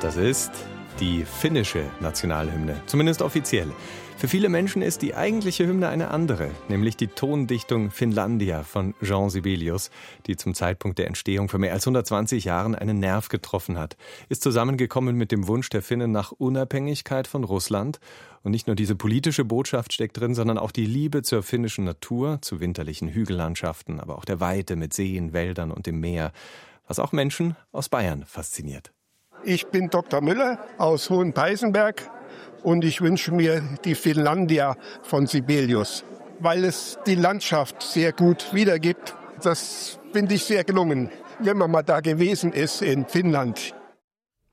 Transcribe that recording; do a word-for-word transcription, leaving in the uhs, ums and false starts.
Das ist die finnische Nationalhymne, zumindest offiziell. Für viele Menschen ist die eigentliche Hymne eine andere, nämlich die Tondichtung Finlandia von Jean Sibelius, die zum Zeitpunkt der Entstehung vor mehr als hundertzwanzig Jahren einen Nerv getroffen hat. Ist zusammengekommen mit dem Wunsch der Finnen nach Unabhängigkeit von Russland. Und nicht nur diese politische Botschaft steckt drin, sondern auch die Liebe zur finnischen Natur, zu winterlichen Hügellandschaften, aber auch der Weite mit Seen, Wäldern und dem Meer, was auch Menschen aus Bayern fasziniert. Ich bin Doktor Müller aus Hohenpeißenberg und ich wünsche mir die Finlandia von Sibelius, weil es die Landschaft sehr gut wiedergibt. Das finde ich sehr gelungen. Wenn man mal da gewesen ist in Finnland,